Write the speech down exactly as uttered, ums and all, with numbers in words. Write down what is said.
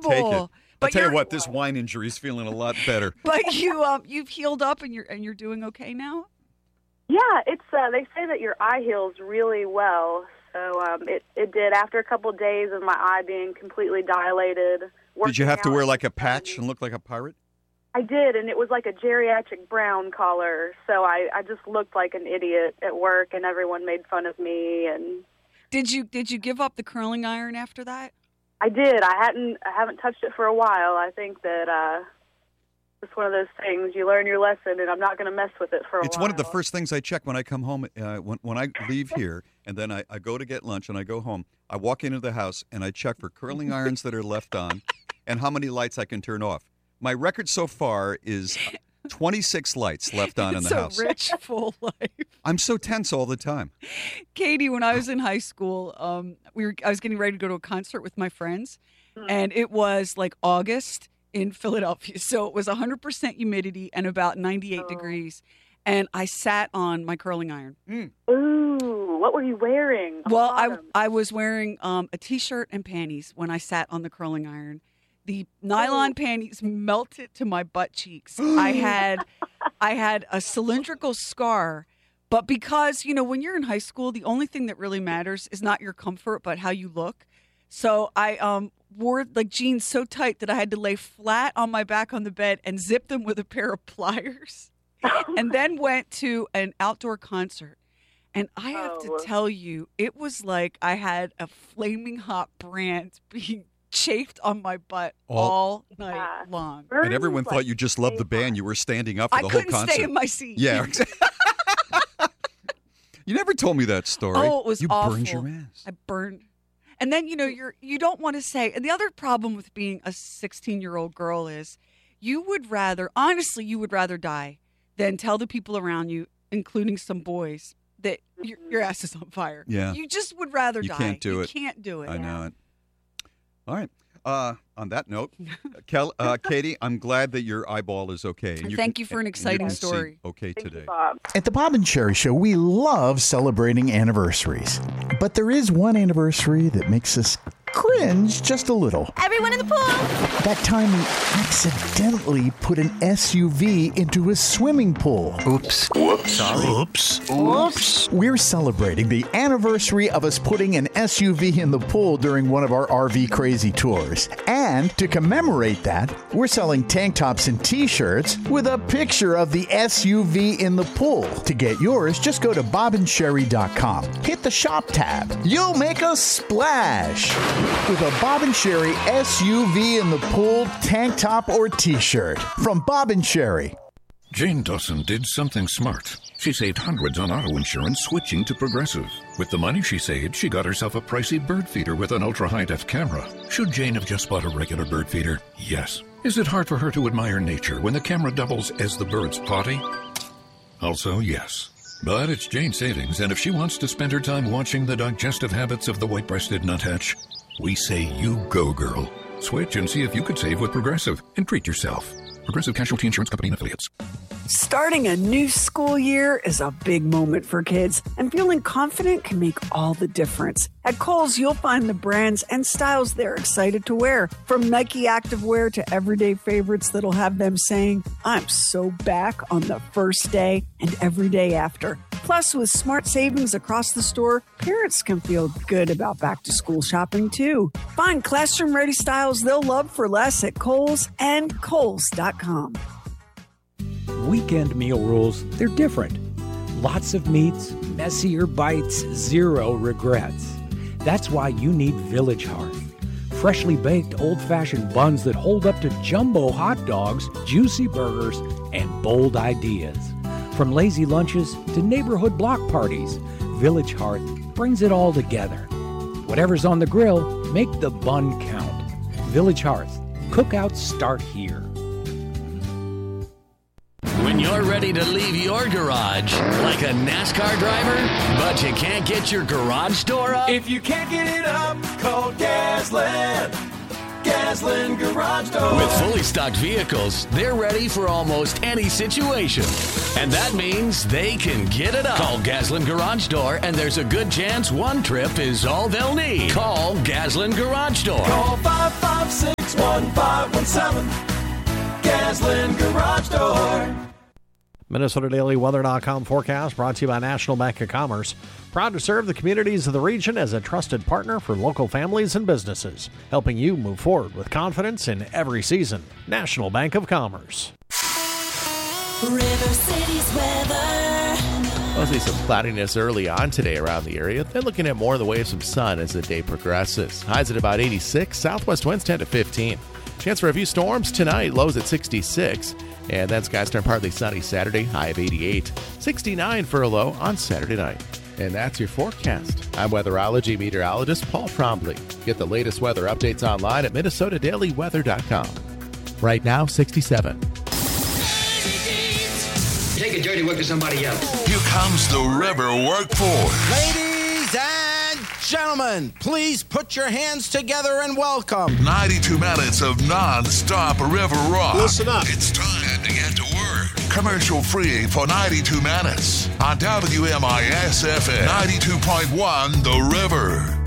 terrible. Take it. But I'll tell you you're- what, this wine injury's feeling a lot better. But you um you've healed up and you're and you're doing okay now? Yeah, it's uh, they say that your eye heals really well. So um, it it did after a couple of days of my eye being completely dilated. Did you have to working wear out, like a patch and look like a pirate? I did, and it was like a geriatric brown collar. So I, I just looked like an idiot at work, and everyone made fun of me. And Did you did you give up the curling iron after that? I did. I hadn't I haven't touched it for a while. I think that uh, it's one of those things you learn your lesson, and I'm not going to mess with it for a It's while. one of the first things I check when I come home. Uh, when, when I leave here, and then I, I go to get lunch, and I go home. I walk into the house, and I check for curling irons that are left on and how many lights I can turn off. My record so far is twenty-six lights left on in the it's house. a rich, full life. I'm so tense all the time. Katie, when I was in high school, um, we were I was getting ready to go to a concert with my friends, and it was like August in Philadelphia, so it was one hundred percent humidity and about ninety-eight Oh. degrees, and I sat on my curling iron. Mm. Ooh, what were you wearing? on Well, the I bottom? I was wearing um, a t-shirt and panties when I sat on the curling iron. The nylon panties melted to my butt cheeks. I had I had a cylindrical scar, but because, you know, when you're in high school, the only thing that really matters is not your comfort, but how you look. So I um, wore like jeans so tight that I had to lay flat on my back on the bed and zip them with a pair of pliers, and then went to an outdoor concert. And I have Oh. to tell you, it was like I had a flaming hot brand being chafed on my butt All- all night Yeah. long. And everyone Burns thought like you just loved the band. You were standing up for I the whole couldn't concert. stay in my seat. Yeah. You never told me that story. Oh, it was you awful. burned your ass. I burned. And then, you know, you're you don't want to say. And the other problem with being a sixteen-year-old girl is you would rather, honestly, you would rather die than tell the people around you, including some boys, that your, your ass is on fire. Yeah. You just would rather You die. can't do you it. can't do it. I know it. All right. Uh, on that note, Kel, uh, Katie, I'm glad that your eyeball is okay. And you thank can- you for an and exciting can see story. Okay Thank today. you, Bob. At the Bob and Sherry Show, we love celebrating anniversaries. But there is one anniversary that makes us cringe just a little. Everyone in the pool! That time we accidentally put an S U V into a swimming pool. Oops. Whoops. Sorry. Oops. Oops. We're celebrating the anniversary of us putting an S U V in the pool during one of our R V Crazy tours. And to commemorate that, we're selling tank tops and t-shirts with a picture of the S U V in the pool. To get yours, just go to bob and sherry dot com. Hit the shop tab. You'll make a splash with a Bob and Sherry S U V in the pool tank top or t-shirt from Bob and Sherry. Jane Dawson did something smart. She saved hundreds on auto insurance switching to Progressive. With the money she saved, she got herself a pricey bird feeder with an ultra-high-def camera. Should Jane have just bought a regular bird feeder? Yes. Is it hard for her to admire nature when the camera doubles as the bird's potty? Also, yes. But it's Jane's savings, and if she wants to spend her time watching the digestive habits of the white-breasted nuthatch, we say you go, girl. Switch and see if you could save with Progressive and treat yourself. Progressive Casualty Insurance Company and Affiliates. Starting a new school year is a big moment for kids, and feeling confident can make all the difference. At Kohl's, you'll find the brands and styles they're excited to wear, from Nike activewear to everyday favorites that'll have them saying, "I'm so back" on the first day and every day after. Plus, with smart savings across the store, parents can feel good about back-to-school shopping, too. Find classroom-ready styles they'll love for less at Kohl's and Kohl's dot com. Weekend meal rules, they're different. Lots of meats, messier bites, zero regrets. That's why you need Village Hearth. Freshly baked old-fashioned buns that hold up to jumbo hot dogs, juicy burgers, and bold ideas. From lazy lunches to neighborhood block parties, Village Hearth brings it all together. Whatever's on the grill, make the bun count. Village Hearth. Cookouts start here. When you're ready to leave your garage like a NASCAR driver, but you can't get your garage door up? If you can't get it up, call Gasland. Gasland Garage Door. With fully stocked vehicles, they're ready for almost any situation. And that means they can get it up. Call Gasland Garage Door, and there's a good chance one trip is all they'll need. Call Gasland Garage Door. Call five five six, one five one seven. Gaslin Garage Door. Minnesota Daily Weather dot com forecast brought to you by National Bank of Commerce. Proud to serve the communities of the region as a trusted partner for local families and businesses, helping you move forward with confidence in every season. National Bank of Commerce. River City's weather. Mostly some cloudiness early on today around the area. Then looking at more in the way of some sun as the day progresses. Highs at about eighty-six, southwest winds ten to fifteen. Chance for a few storms tonight, lows at sixty-six. And then skies turn partly sunny Saturday, high of eighty-eight. sixty-nine for a low on Saturday night. And that's your forecast. I'm weatherology meteorologist Paul Trombley. Get the latest weather updates online at Minnesota Daily Weather dot com. Right now, sixty-seven. Take a dirty work to somebody else. Here comes the river workforce. Ladies and gentlemen, please put your hands together and welcome ninety-two minutes of non-stop river rock. Listen up. It's time to get to work. Commercial free for ninety-two minutes on W M I S F M ninety-two point one The River.